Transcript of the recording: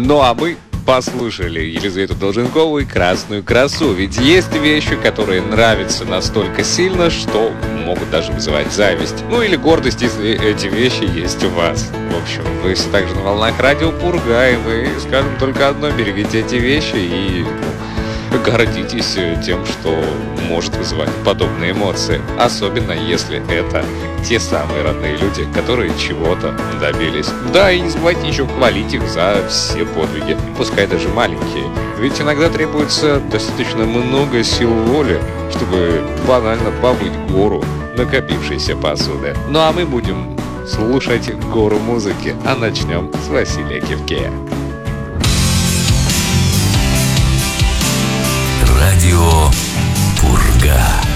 Ну а мы послушали Елизавету Долженкову и «Красную красу». Ведь есть вещи, которые нравятся настолько сильно, что могут даже вызывать зависть. Ну или гордость, если эти вещи есть у вас. В общем, вы все так же на волнах радио Пурга, и мы скажем только одно: берегите эти вещи и гордитесь тем, что может вызывать подобные эмоции. Особенно если это те самые родные люди, которые чего-то добились. Да, и не забывайте еще хвалить их за все подвиги, пускай даже маленькие. Ведь иногда требуется достаточно много сил воли, чтобы банально помыть гору накопившейся посуды. Ну а мы будем слушать гору музыки, а начнем с Василия Кивкея. Радио Пурга.